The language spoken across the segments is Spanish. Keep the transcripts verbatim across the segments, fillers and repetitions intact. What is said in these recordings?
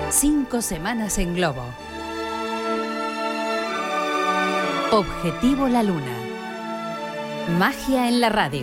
Cinco semanas en globo. Objetivo La Luna. Magia en la radio.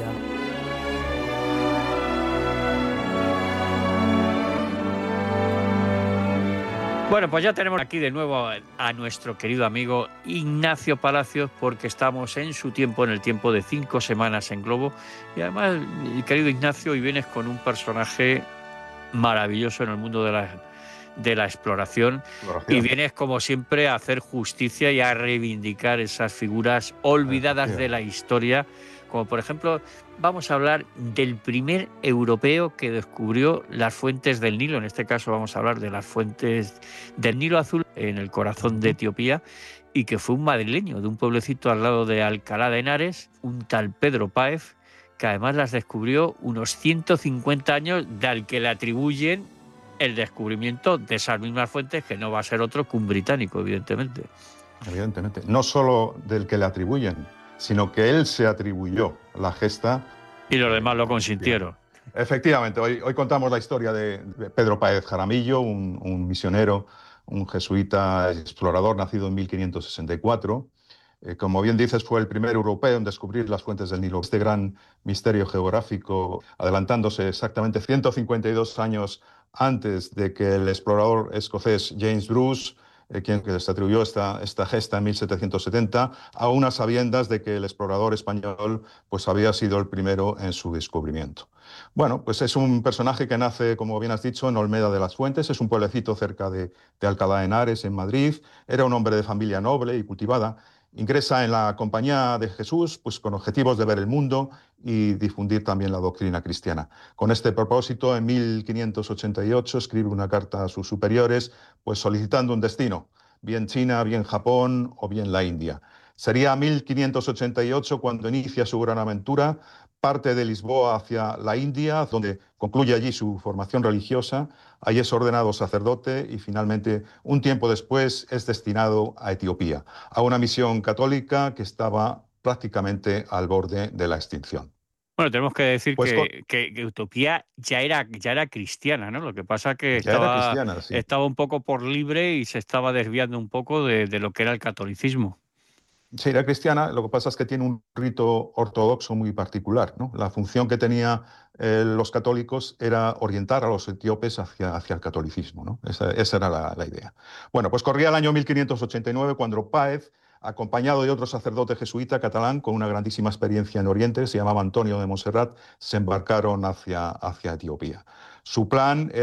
Bueno, pues ya tenemos aquí de nuevo a nuestro querido amigo Ignacio Palacios, porque estamos en su tiempo, en el tiempo de cinco semanas en globo. Y además, mi querido Ignacio, hoy vienes con un personaje maravilloso en el mundo de la, de la exploración. exploración. Y vienes, como siempre, a hacer justicia y a reivindicar esas figuras olvidadas de la historia. Como por ejemplo, vamos a hablar del primer europeo que descubrió las fuentes del Nilo. En este caso vamos a hablar de las fuentes del Nilo Azul en el corazón de Etiopía, y que fue un madrileño de un pueblecito al lado de Alcalá de Henares, un tal Pedro Páez, que además las descubrió unos ciento cincuenta años del que le atribuyen el descubrimiento de esas mismas fuentes, que no va a ser otro que un británico, evidentemente. Evidentemente. No solo del que le atribuyen, sino que él se atribuyó la gesta. Y los demás lo consintieron. Efectivamente, hoy, hoy contamos la historia de Pedro Páez Jaramillo, un, un misionero, un jesuita explorador nacido en mil quinientos sesenta y cuatro. Eh, como bien dices, fue el primer europeo en descubrir las fuentes del Nilo. Este gran misterio geográfico, adelantándose exactamente ciento cincuenta y dos años antes de que el explorador escocés James Bruce, Eh, quien que se atribuyó esta, esta gesta en mil setecientos setenta, a unas sabiendas de que el explorador español pues, había sido el primero en su descubrimiento. Bueno, pues es un personaje que nace, como bien has dicho, en Olmeda de las Fuentes, es un pueblecito cerca de, de Alcalá de Henares, en Madrid. Era un hombre de familia noble y cultivada. Ingresa en la Compañía de Jesús pues, con objetivos de ver el mundo y difundir también la doctrina cristiana. Con este propósito, en mil quinientos ochenta y ocho escribe una carta a sus superiores pues, solicitando un destino, bien China, bien Japón o bien la India. Sería mil quinientos ochenta y ocho cuando inicia su gran aventura, parte de Lisboa hacia la India, donde concluye allí su formación religiosa. Allí es ordenado sacerdote y finalmente, un tiempo después, es destinado a Etiopía, a una misión católica que estaba prácticamente al borde de la extinción. Bueno, tenemos que decir pues que, con... que, que Etiopía ya era, ya era cristiana, ¿no? Lo que pasa es que ya estaba, era cristiana, sí. estaba un poco por libre y se estaba desviando un poco de, de lo que era el catolicismo. Sí, era cristiana, lo que pasa es que tiene un rito ortodoxo muy particular, ¿no? La función que tenían eh, los católicos era orientar a los etíopes hacia, hacia el catolicismo, ¿no? Esa, esa era la, la idea. Bueno, pues corría el año mil quinientos ochenta y nueve cuando Páez, acompañado de otro sacerdote jesuita catalán con una grandísima experiencia en Oriente, se llamaba Antonio de Montserrat, se embarcaron hacia, hacia Etiopía. Su plan era